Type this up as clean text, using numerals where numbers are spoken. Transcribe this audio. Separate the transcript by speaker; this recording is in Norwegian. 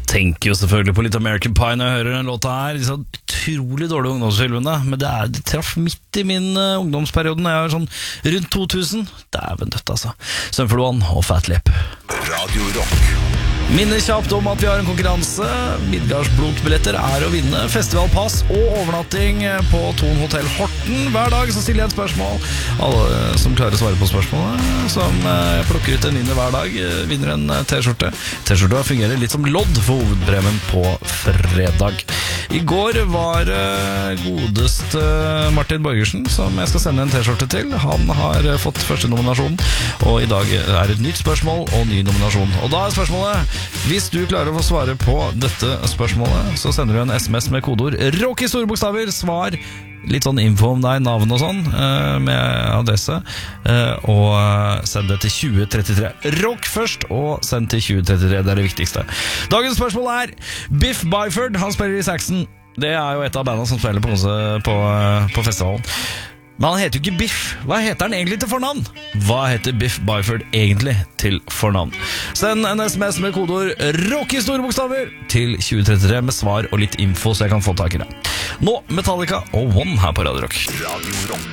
Speaker 1: Tenker jo selvfølgelig på litt American Pie når jeg hører den låta her. Disse utrolig dårlige ungdomsfilmene, men det traff midt i min ungdomsperiode når jeg var sånn rundt 2000. Dæven dødt altså. Sum 41 og Fat Lip.
Speaker 2: Radio Rock.
Speaker 1: Minner kjapt om at vi har en konkurranse. Midgardsblodbilletter er å vinne. Festivalpass og overnatting på Thon Hotel Horten. Hver dag så stiller jeg et spørsmål. Alle som klarer å svare på spørsmålet, som jeg plukker ut en vinner hver dag, vinner en t-skjorte. T-skjorta fungerer litt som lodd for hovedpremien på fredag. I går var godeste Martin Borgersen som jeg skal sende en t-skjorte til. Han har fått første nominasjon, og i dag er et nytt spørsmål og ny nominasjon. Og da er spørsmålet: hvis du klarer å få svare på dette spørsmålet, så sender du en SMS med kodeord ROCK i store bokstaver. Svar litt sånn info om deg, navn og sånn, med adresse, og send det til 2033. Rock først, og send til 2033, det er det viktigste. Dagens spørsmål er: Biff Byford, han spiller i Saxon. Det er jo et av bandene som spiller på festivalen. Men han heter jo ikke Biff. Hva heter han egentlig til fornavn? Hva heter Biff Byford egentlig til fornavn? Send en SMS med kodeord ROCK i store bokstaver til 2033 med svar og litt info, så jeg kan få tak i det. Nå Metallica og One her på Radio Rock.
Speaker 2: Radio Rock.